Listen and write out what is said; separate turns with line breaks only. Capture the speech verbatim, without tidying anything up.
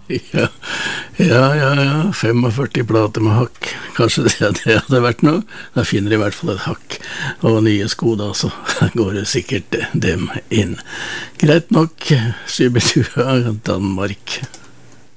Ja, ja, ja, ja, førtifem plater med hakk. Kanskje det, det hadde vært noe. Da finner de i hvert fall et hakk. Og nye sko da, så går det sikkert dem inn. Greit nok, Sybetua, Danmark.